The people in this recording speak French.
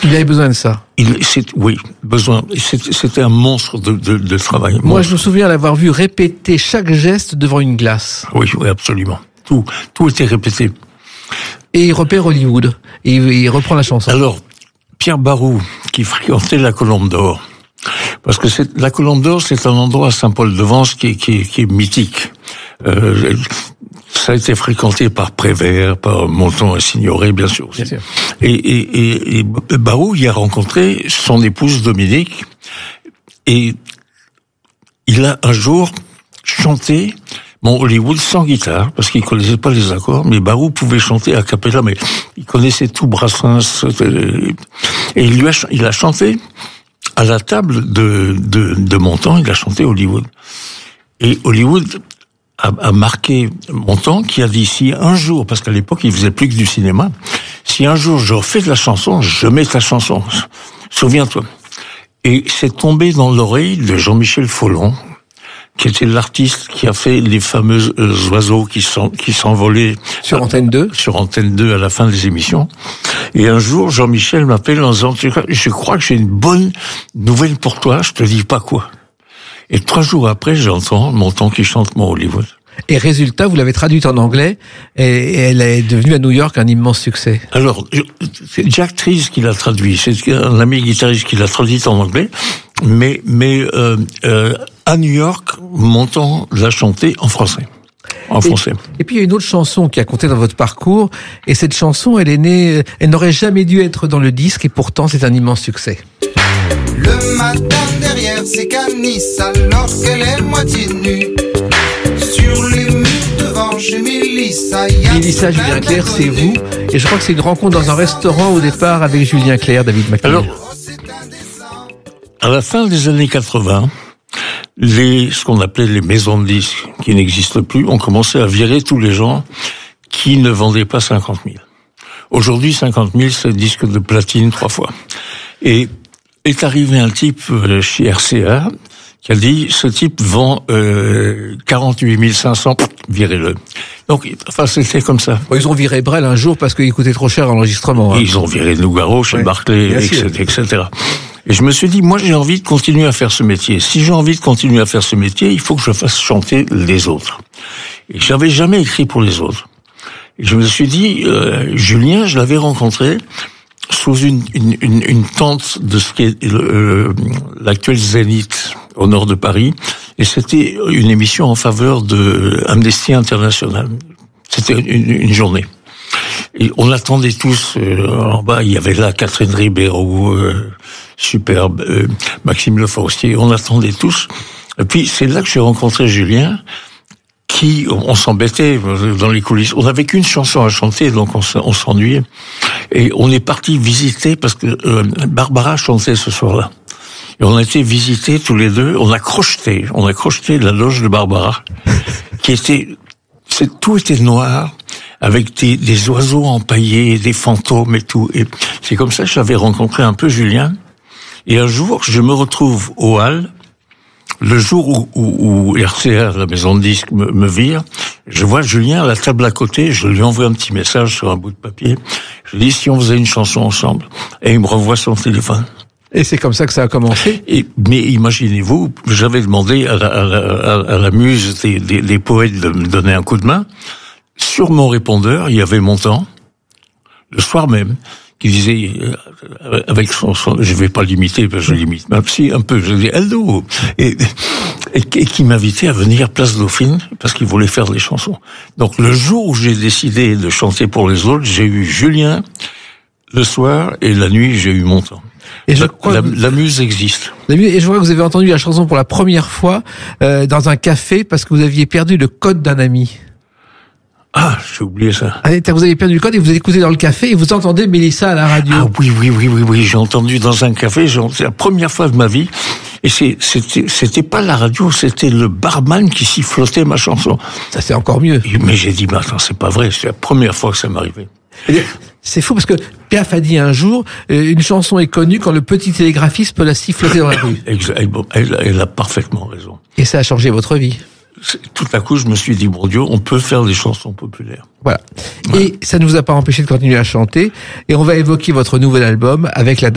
Il avait besoin de ça. C'était un monstre de travail. Moi, je me souviens l'avoir vu répéter chaque geste devant une glace. Oui, absolument. Tout était répété. Et il repère Hollywood. Et il reprend la chanson. Alors, Pierre Barou, qui fréquentait la Colombe d'Or, parce que la Colombe d'Or, c'est un endroit à Saint-Paul-de-Vence qui est mythique. Ça a été fréquenté par Prévert, par Montand et Signoret, bien sûr. Bien sûr. Et Barou y a rencontré son épouse Dominique, et il a un jour chanté Hollywood sans guitare, parce qu'il connaissait pas les accords, mais Barou pouvait chanter a cappella, mais il connaissait tout Brassens, et il a chanté à la table de Montand, il a chanté Hollywood. Et Hollywood a marqué Montand, qui a dit, si un jour, parce qu'à l'époque il faisait plus que du cinéma, si un jour je refais de la chanson, je mets ta chanson, souviens-toi. Et c'est tombé dans l'oreille de Jean-Michel Follon, qui était l'artiste qui a fait les fameux oiseaux qui s'envolaient sur Antenne 2. Sur Antenne 2 à la fin des émissions. Et un jour, Jean-Michel m'appelle en disant, je crois que j'ai une bonne nouvelle pour toi, je te dis pas quoi. Et 3 jours après, j'entends Montand qui chante mon Hollywood. Et résultat, vous l'avez traduite en anglais, et elle est devenue à New York un immense succès. Alors, c'est Jack Trees qui l'a traduit, c'est un ami guitariste qui l'a traduite en anglais, mais à New York, Montand l'a chanté en français. Français. Et puis il y a une autre chanson qui a compté dans votre parcours, et cette chanson, elle n'aurait jamais dû être dans le disque, et pourtant c'est un immense succès. Le matin derrière ses canisses, alors qu'elle est moitié nue, sur les murs devant chez Mélissa. Mélissa, Julien Clerc, c'est vous, et je crois que c'est une rencontre dans un restaurant au départ avec Julien Clerc, David McNeil. Alors, à la fin des années 80, ce qu'on appelait les maisons de disques, qui n'existent plus, ont commencé à virer tous les gens qui ne vendaient pas 50 000. Aujourd'hui, 50 000, c'est disque de platine 3 fois. Et est arrivé un type chez RCA qui a dit, ce type vend 48 500, virez-le. Donc, c'était comme ça. Ils ont viré Brel un jour parce qu'il coûtait trop cher l'enregistrement. Ils ont viré Nougaro chez Barclay, etc. Et je me suis dit, moi j'ai envie de continuer à faire ce métier. Si j'ai envie de continuer à faire ce métier, il faut que je fasse chanter les autres. Et j'avais jamais écrit pour les autres. Et je me suis dit, Julien, je l'avais rencontré sous une tente de ce qui est l'actuel Zénith au nord de Paris, et c'était une émission en faveur de Amnesty International. C'était une journée. Et on attendait tous, en bas, il y avait là Catherine Ribeiro, superbe, Maxime Le Forestier, on attendait tous. Et puis c'est là que j'ai rencontré Julien, on s'embêtait dans les coulisses. On n'avait qu'une chanson à chanter, donc on s'ennuyait. Et on est parti visiter, parce que Barbara chantait ce soir-là. Et on a été visiter tous les deux, on a crocheté la loge de Barbara, tout était noir, avec des oiseaux empaillés, des fantômes et tout. Et c'est comme ça que j'avais rencontré un peu Julien. Et un jour, je me retrouve au Hall, le jour où RCA, la maison de disques, me vire, je vois Julien à la table à côté, je lui envoie un petit message sur un bout de papier, je lui dis si on faisait une chanson ensemble, et il me renvoie son téléphone. Et c'est comme ça que ça a commencé. Mais imaginez-vous, j'avais demandé à la muse des poètes de me donner un coup de main. Sur mon répondeur, il y avait Montand, le soir même, qui disait, avec son je vais pas l'imiter, parce que je l'imite, même si un peu, je dis hello, et qui m'invitait à venir Place Dauphine, parce qu'il voulait faire des chansons. Donc le jour où j'ai décidé de chanter pour les autres, j'ai eu Julien le soir, et la nuit, j'ai eu Montand. Et la muse existe. Et je vois que vous avez entendu la chanson pour la première fois dans un café parce que vous aviez perdu le code d'un ami. Ah, j'ai oublié ça. Vous avez perdu le code et vous écoutez dans le café et vous entendez Mélissa à la radio. Ah oui, j'ai entendu dans un café, c'est la première fois de ma vie. Et c'était pas la radio, c'était le barman qui sifflotait ma chanson. Ça c'est encore mieux. Mais j'ai dit, mais attends, c'est pas vrai, c'est la première fois que ça m'arrivait. C'est fou parce que Piaf a dit un jour, une chanson est connue quand le petit télégraphiste peut la siffloter dans la rue. Elle a parfaitement raison. Et ça a changé votre vie. Tout à coup, je me suis dit, bon Dieu, on peut faire des chansons populaires. Voilà. Et ça ne vous a pas empêché de continuer à chanter. Et on va évoquer votre nouvel album avec la